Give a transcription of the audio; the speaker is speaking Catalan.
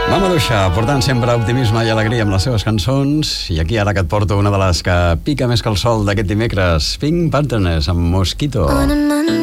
Mama Duixa, portant sempre optimisme i alegria amb les seves cançons. I aquí ara que et porto una de les que pica més que el sol d'aquest dimecres, Pink Panthers amb Mosquito.